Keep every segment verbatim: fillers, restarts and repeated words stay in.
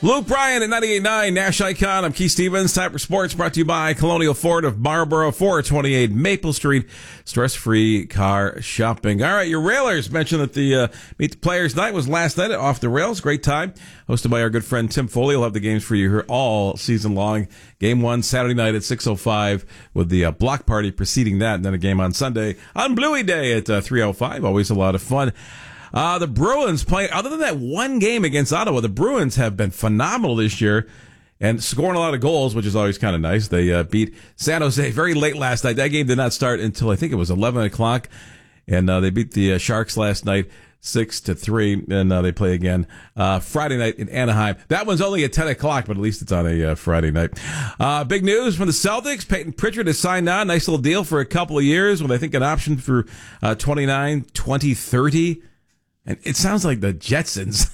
Luke Bryan at ninety-eight point nine Nash Icon. I'm Keith Stevens. Time for Sports brought to you by Colonial Ford of Marlboro, four twenty-eight Maple Street. Stress-free car shopping. All right, your Railers mentioned that the uh, Meet the Players night was last night at Off the Rails. Great time. Hosted by our good friend Tim Foley. We'll have the games for you here all season long. Game one Saturday night at six oh five with the uh, block party preceding that. And then a game on Sunday on Bluey Day at uh, three oh five. Always a lot of fun. Uh, the Bruins playing, other than that one game against Ottawa, the Bruins have been phenomenal this year and scoring a lot of goals, which is always kind of nice. They uh, beat San Jose very late last night. That game did not start until I think it was eleven o'clock, and uh, they beat the uh, Sharks last night six to three, and uh, they play again uh, Friday night in Anaheim. That one's only at ten o'clock, but at least it's on a uh, Friday night. Uh, big news from the Celtics. Peyton Pritchard has signed on. Nice little deal for a couple of years with, I think, an option for uh, twenty-nine, twenty, thirty. And it sounds like the Jetsons.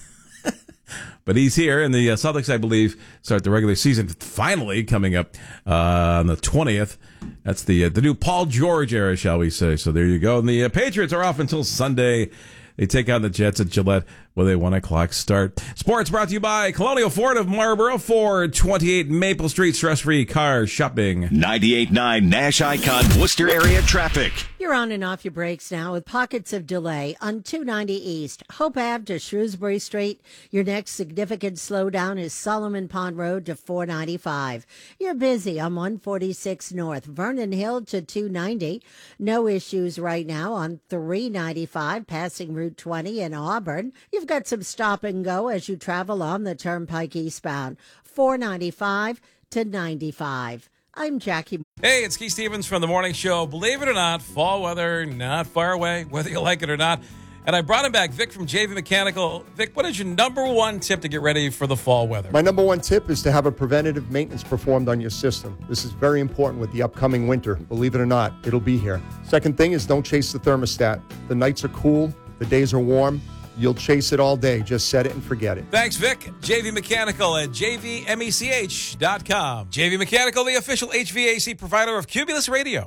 But he's here, and the uh, Celtics, I believe, start the regular season finally coming up uh, on the twentieth. That's the uh, the new Paul George era, shall we say. So there you go. And the uh, Patriots are off until Sunday. They take on the Jets at Gillette with a one o'clock start. Sports brought to you by Colonial Ford of Marlboro, four twenty-eight Maple Street. Stress-free car shopping. ninety-eight point nine Nash Icon Worcester area traffic. You're on and off your brakes now with pockets of delay on two ninety East, Hope Ave to Shrewsbury Street. Your next significant slowdown is Solomon Pond Road to four ninety-five. You're busy on one forty-six North, Vernon Hill to two ninety. No issues right now on three ninety-five, passing Route twenty in Auburn. You've got some stop and go as you travel on the Turnpike eastbound, four ninety-five to ninety-five. I'm Jackie. Hey, it's Keith Stevens from The Morning Show. Believe it or not, fall weather not far away, whether you like it or not. And I brought him back, Vic from J V Mechanical. Vic, what is your number one tip to get ready for the fall weather? My number one tip is to have a preventative maintenance performed on your system. This is very important with the upcoming winter. Believe it or not, it'll be here. Second thing is don't chase the thermostat. The nights are cool, the days are warm. You'll chase it all day. Just set it and forget it. Thanks, Vic. J V Mechanical at j v mech dot com. J V Mechanical, the official H V A C provider of Cumulus Radio.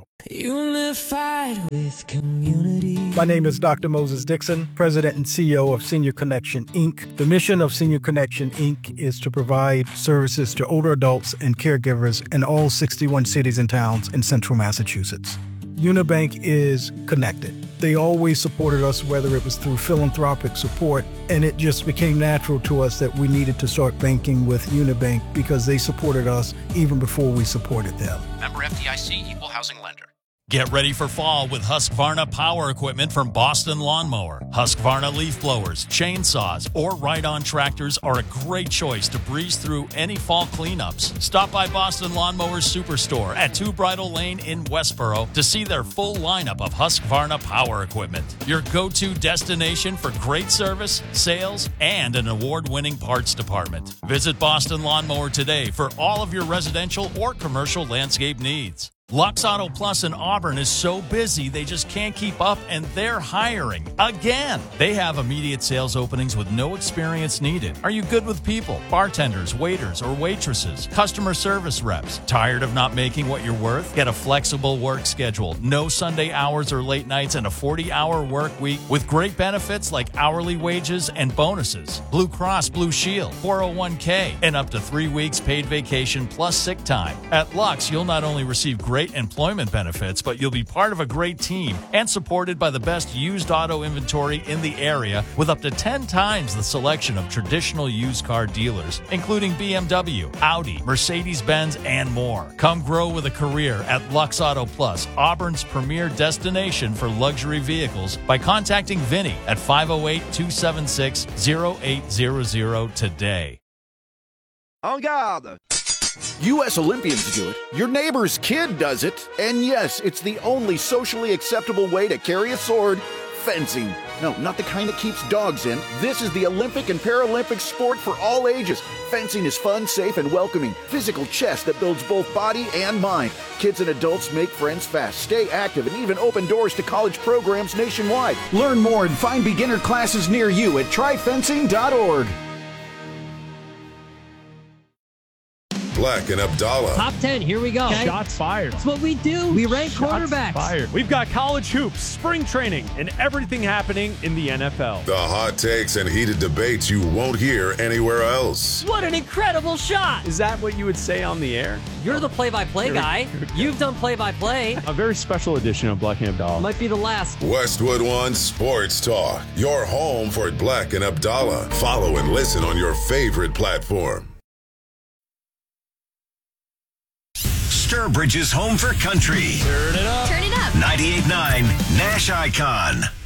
Unified with community. My name is Doctor Moses Dixon, President and C E O of Senior Connection, Incorporated. The mission of Senior Connection, Incorporated is to provide services to older adults and caregivers in all sixty-one cities and towns in central Massachusetts. Unibank is connected. They always supported us, whether it was through philanthropic support, and it just became natural to us that we needed to start banking with Unibank because they supported us even before we supported them. Member F D I C, Equal Housing Lender. Get ready for fall with Husqvarna power equipment from Boston Lawnmower. Husqvarna leaf blowers, chainsaws, or ride-on tractors are a great choice to breeze through any fall cleanups. Stop by Boston Lawnmower's Superstore at Two Bridle Lane in Westboro to see their full lineup of Husqvarna power equipment. Your go-to destination for great service, sales, and an award-winning parts department. Visit Boston Lawnmower today for all of your residential or commercial landscape needs. Lux Auto Plus in Auburn is so busy they just can't keep up, and they're hiring again. They have immediate sales openings with no experience needed. Are you good with people? Bartenders, waiters, or waitresses? Customer service reps? Tired of not making what you're worth? Get a flexible work schedule, no Sunday hours or late nights, and a forty-hour work week with great benefits like hourly wages and bonuses. Blue Cross Blue Shield, four oh one k, and up to three weeks paid vacation plus sick time. At Lux, you'll not only receive great Great employment benefits, but you'll be part of a great team and supported by the best used auto inventory in the area with up to ten times the selection of traditional used car dealers, including B M W, Audi, Mercedes-Benz, and more. Come grow with a career at Lux Auto Plus, Auburn's premier destination for luxury vehicles, by contacting Vinny at five oh eight, two seven six, oh eight hundred today. En garde! U S Olympians do it, your neighbor's kid does it, and yes, it's the only socially acceptable way to carry a sword: fencing. No, not the kind that keeps dogs in. This is the Olympic and Paralympic sport for all ages. Fencing is fun, safe, and welcoming. Physical chess that builds both body and mind. Kids and adults make friends fast, stay active, and even open doors to college programs nationwide. Learn more and find beginner classes near you at try fencing dot org. Black and Abdallah. Top ten, here we go. Okay. Shots fired. That's what we do. We rank Shots quarterbacks. Fired. We've got college hoops, spring training, and everything happening in the N F L. The hot takes and heated debates you won't hear anywhere else. What an incredible shot. Is that what you would say on the air? You're the play-by-play guy. You've done play-by-play. A very special edition of Black and Abdallah. Might be the last. Westwood One Sports Talk. Your home for Black and Abdallah. Follow and listen on your favorite platform. Sturbridge's home for country. Turn it up. Turn it up. ninety-eight point nine Nash Icon.